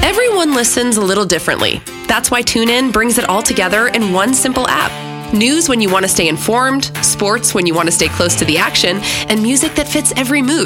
Everyone listens a little differently. That's why TuneIn brings it all together in one simple app. News when you want to stay informed, sports when you want to stay close to the action, and music that fits every mood.